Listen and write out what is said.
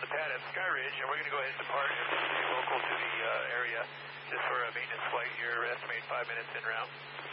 the pad at Sky Ridge, and we're going to go ahead and depart and stay local to the area just for a maintenance flight here. Estimate 5 minutes en route.